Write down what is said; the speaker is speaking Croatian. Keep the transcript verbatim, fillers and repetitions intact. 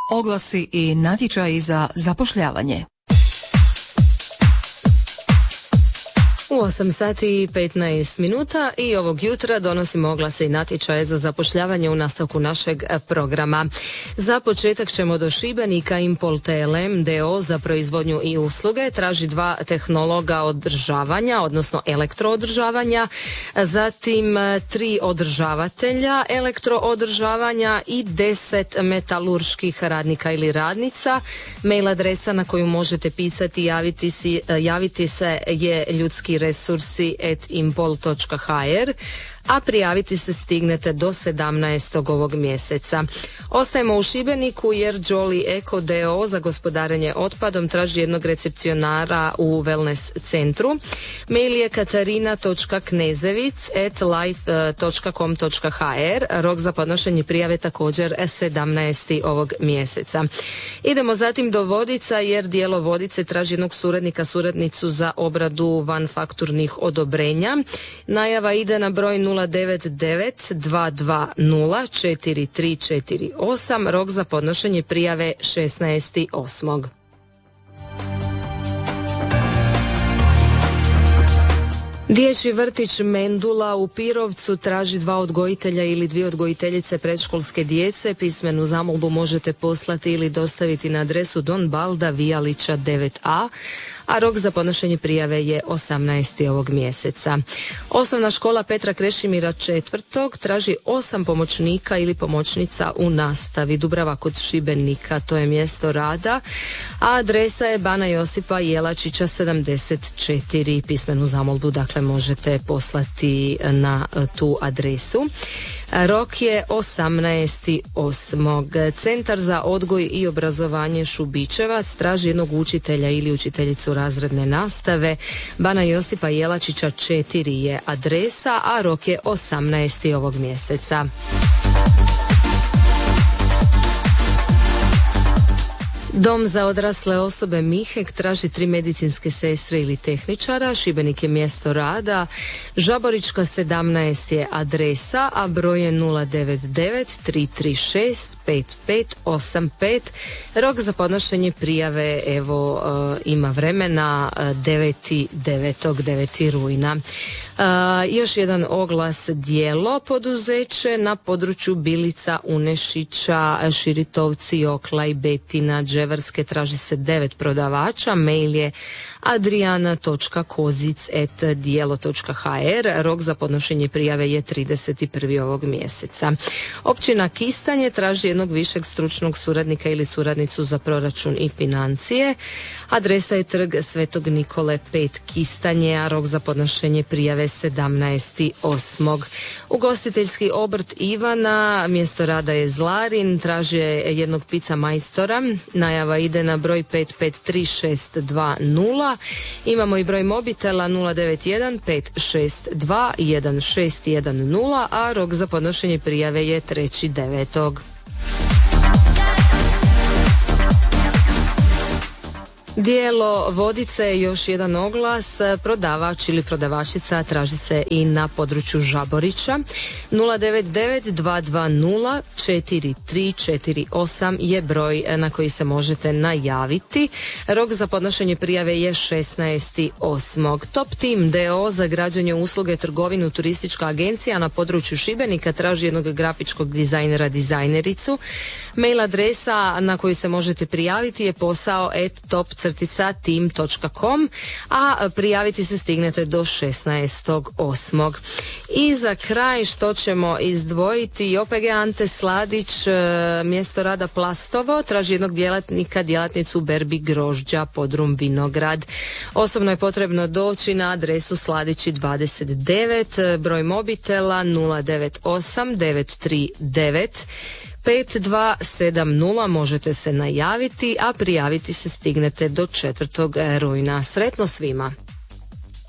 Oglasi i natječaji za zapošljavanje. U osam sati i petnaest minuta i ovog jutra donosimo oglase i natječaje za zapošljavanje u nastavku našeg programa. Za početak ćemo do Šibenika. Impol T L M d o o za proizvodnju i usluge traži dva tehnologa održavanja, odnosno elektroodržavanja, zatim tri održavatelja elektroodržavanja i deset metalurških radnika ili radnica. Mail adresa na koju možete pisati i javiti, si, javiti se je ljudski resursi at impol točka h r, a prijaviti se stignete do sedamnaestog ovog mjeseca. Ostajemo u Šibeniku jer Jolly Eco d o o za gospodarenje otpadom traži jednog recepcionara u wellness centru. Mail je katarina točka knezevic at life točka com točka h r. Rok za podnošenje prijave također sedamnaestog ovog mjeseca. Idemo zatim do Vodica jer dijelo Vodice traži jednog suradnika, suradnicu za obradu vanfakturnih odobrenja. Najava ide na broj nula devet devet dva dva nula četiri tri četiri osam. Rok za podnošenje prijave šesnaestog osmog Dječji vrtić Mendula u Pirovcu traži dva odgojitelja ili dvije odgojiteljice predškolske djece. Pismenu zamolbu možete poslati ili dostaviti na adresu Don Balda Vijalića devet a, a rok za podnošenje prijave je osamnaestog ovog mjeseca. Osnovna škola Petra Krešimira četvrtog traži osam pomoćnika ili pomoćnica u nastavi. Dubrava kod Šibenika, to je mjesto rada, a adresa je Bana Josipa Jelačića sedamdeset četiri. Pismenu zamolbu dakle možete poslati na tu adresu. Rok je osamnaestog osmog Centar za odgoj i obrazovanje Šubičevac traži jednog učitelja ili učiteljicu razredne nastave. Bana Josipa Jelačića četiri je adresa, a rok je osamnaestog ovog mjeseca. Dom za odrasle osobe Mihek traži tri medicinske sestre ili tehničara. Šibenik je mjesto rada. Žaborička sedamnaest je adresa, a broj je nula devet devet tri tri šest pet pet osam pet. Rok za podnošenje prijave evo uh, ima vremena uh, deveti devetog deveti rujna. Uh, još jedan oglas dijelo poduzeće na području Bilica, Unešića, Širitovci, Oklaj, Betina, Dževrske traži se devet prodavača. Mail je adriana točka kozic at dijelo točka h r. Rok za podnošenje prijave je trideset prvog ovog mjeseca. Općina Kistanje traži jednog višeg stručnog suradnika ili suradnicu za proračun i financije. Adresa je Trg Svetog Nikole pet Kistanje, a rok za podnošenje prijave sedamnaestog osmog Ugostiteljski obrt Ivana, mjesto rada je Zlarin, traži jednog pizza majstora. Najava ide na broj pet pet tri šest dva nula. Imamo i broj mobitela nula devet jedan pet šest dva jedan šest jedan nula, a rok za podnošenje prijave je trećeg devetog Dijelo Vodice, još jedan oglas, prodavač ili prodavačica traži se i na području Žaborića. nula devet devet dva dva nula četiri tri četiri osam je broj na koji se možete najaviti. Rok za podnošenje prijave je šesnaestog osmog Top Team d o o za građenje usluge trgovinu turistička agencija na području Šibenika traži jednog grafičkog dizajnera, dizajnericu. Mail adresa na koju se možete prijaviti je posao at top crtica team točka com, a prijaviti se stignete do šesnaestog osmog I za kraj što ćemo izdvojiti, O P G Ante Sladić, mjesto rada Plastovo, traži jednog djelatnika, djelatnicu berbi grožđa, podrum Vinograd. Osobno je potrebno doći na adresu Sladići dvadeset devet, broj mobitela nula devet osam devet tri devet pet dva sedam nula, možete se najaviti, a prijaviti se stignete do četvrtog rujna. Sretno svima!